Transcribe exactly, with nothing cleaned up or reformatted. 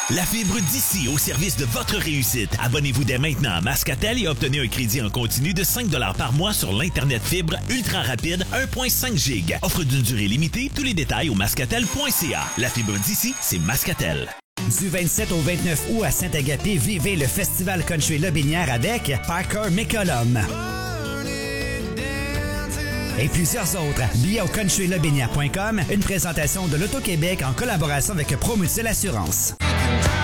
La fibre d'ici au service de votre réussite. Abonnez-vous dès maintenant à Mascatel et obtenez un crédit en continu de cinq dollars par mois sur l'Internet fibre ultra rapide un virgule cinq giga. Offre d'une durée limitée. Tous les détails au mascatel point c a. La fibre d'ici, c'est Mascatel. Du vingt-sept au vingt-neuf août à Saint-Agapé, vivez le Festival Country Lobinière avec Parker McCollum et plusieurs autres. Billets au country lobinière point com, une présentation de l'Auto-Québec en collaboration avec Promutuelle Assurance.